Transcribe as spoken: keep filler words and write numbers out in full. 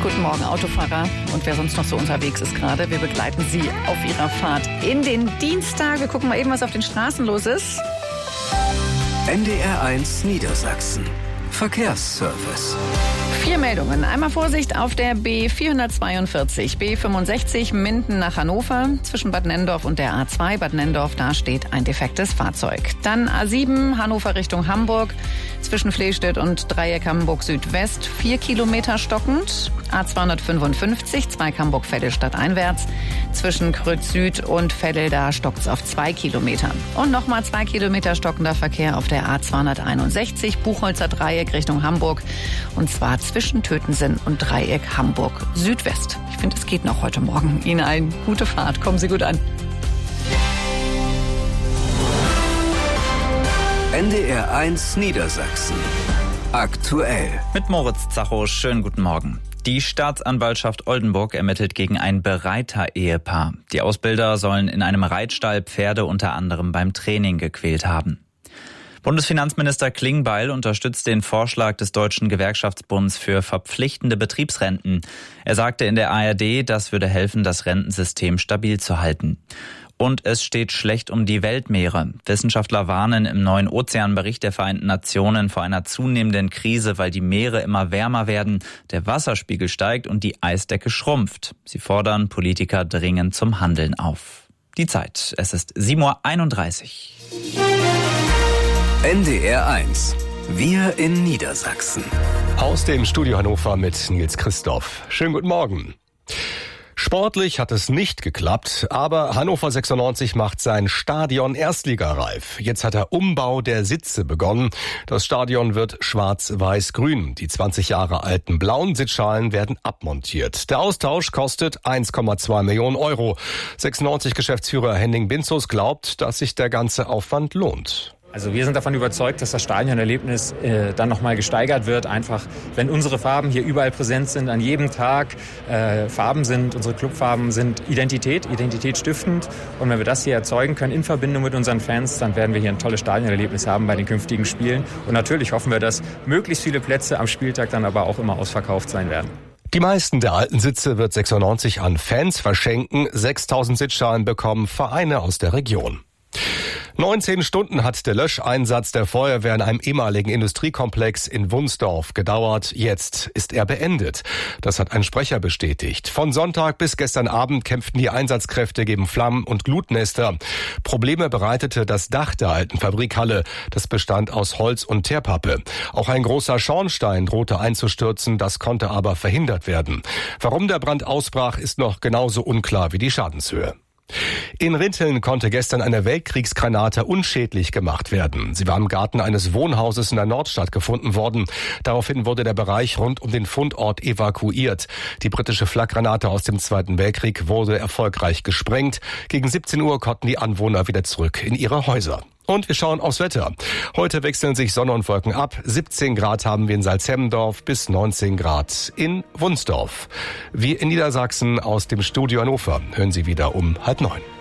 Guten Morgen, Autofahrer und wer sonst noch so unterwegs ist gerade. Wir begleiten Sie auf Ihrer Fahrt in den Dienstag. Wir gucken mal eben, was auf den Straßen los ist. N D R eins Niedersachsen. Verkehrsservice. Vier Meldungen. Einmal Vorsicht auf der B vierhundertzweiundvierzig, B fünfundsechzig Minden nach Hannover. Zwischen Bad Nennendorf und der A zwei. Bad Nennendorf, da steht ein defektes Fahrzeug. Dann A sieben, Hannover Richtung Hamburg. Zwischen Flehstedt und Dreieck Hamburg Südwest. Vier Kilometer stockend. A zweihundertfünfundfünfzig, Zweig Hamburg-Veddel stadteinwärts. Zwischen Krötz Süd und Veddel, da stockt's auf zwei Kilometer. Und nochmal zwei Kilometer stockender Verkehr auf der A zweihunderteinundsechzig, Buchholzer Dreieck Richtung Hamburg. Und zwar zwischen Tötensen und Dreieck Hamburg Südwest. Ich finde, es geht noch heute Morgen. Ihnen allen gute Fahrt. Kommen Sie gut an. N D R eins Niedersachsen. Aktuell. Mit Moritz Zacho, schönen guten Morgen. Die Staatsanwaltschaft Oldenburg ermittelt gegen ein Bereiter-Ehepaar. Die Ausbilder sollen in einem Reitstall Pferde unter anderem beim Training gequält haben. Bundesfinanzminister Klingbeil unterstützt den Vorschlag des Deutschen Gewerkschaftsbunds für verpflichtende Betriebsrenten. Er sagte in der A R D, das würde helfen, das Rentensystem stabil zu halten. Und es steht schlecht um die Weltmeere. Wissenschaftler warnen im neuen Ozeanbericht der Vereinten Nationen vor einer zunehmenden Krise, weil die Meere immer wärmer werden, der Wasserspiegel steigt und die Eisdecke schrumpft. Sie fordern Politiker dringend zum Handeln auf. Die Zeit, es ist sieben Uhr einunddreißig. N D R eins. Wir in Niedersachsen. Aus dem Studio Hannover mit Nils Christoph. Schönen guten Morgen. Sportlich hat es nicht geklappt, aber Hannover sechsundneunzig macht sein Stadion erstligareif. Jetzt hat der Umbau der Sitze begonnen. Das Stadion wird schwarz-weiß-grün. Die zwanzig Jahre alten blauen Sitzschalen werden abmontiert. Der Austausch kostet eins Komma zwei Millionen Euro. sechsundneunzig-Geschäftsführer Henning Binzus glaubt, dass sich der ganze Aufwand lohnt. Also wir sind davon überzeugt, dass das Stadionerlebnis äh, dann nochmal gesteigert wird. Einfach, wenn unsere Farben hier überall präsent sind, an jedem Tag äh, Farben sind, unsere Clubfarben sind Identität, Identität stiftend. Und wenn wir das hier erzeugen können in Verbindung mit unseren Fans, dann werden wir hier ein tolles Stadionerlebnis haben bei den künftigen Spielen. Und natürlich hoffen wir, dass möglichst viele Plätze am Spieltag dann aber auch immer ausverkauft sein werden. Die meisten der alten Sitze wird sechsundneunzig an Fans verschenken. sechstausend Sitzschalen bekommen Vereine aus der Region. neunzehn Stunden hat der Löscheinsatz der Feuerwehr in einem ehemaligen Industriekomplex in Wunsdorf gedauert. Jetzt ist er beendet. Das hat ein Sprecher bestätigt. Von Sonntag bis gestern Abend kämpften die Einsatzkräfte gegen Flammen und Glutnester. Probleme bereitete das Dach der alten Fabrikhalle. Das bestand aus Holz und Teerpappe. Auch ein großer Schornstein drohte einzustürzen. Das konnte aber verhindert werden. Warum der Brand ausbrach, ist noch genauso unklar wie die Schadenshöhe. In Rinteln konnte gestern eine Weltkriegsgranate unschädlich gemacht werden. Sie war im Garten eines Wohnhauses in der Nordstadt gefunden worden. Daraufhin wurde der Bereich rund um den Fundort evakuiert. Die britische Flakgranate aus dem Zweiten Weltkrieg wurde erfolgreich gesprengt. Gegen siebzehn Uhr konnten die Anwohner wieder zurück in ihre Häuser. Und wir schauen aufs Wetter. Heute wechseln sich Sonne und Wolken ab. siebzehn Grad haben wir in Salzhemmendorf bis neunzehn Grad in Wunsdorf. Wir in Niedersachsen aus dem Studio Hannover hören Sie wieder um halb neun.